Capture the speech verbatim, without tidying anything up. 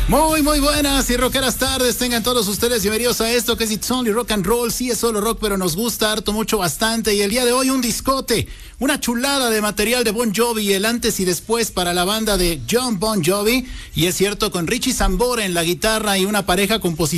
Muy, muy buenas y rockeras tardes. Tengan todos ustedes bienvenidos a esto que es It's Only Rock and Roll. Sí, es solo rock, pero nos gusta harto, mucho, bastante. Y el día de hoy un discote, una chulada de material de Bon Jovi, el antes y después para la banda de John Bon Jovi. Y es cierto, con Richie Sambora en la guitarra y una pareja compositora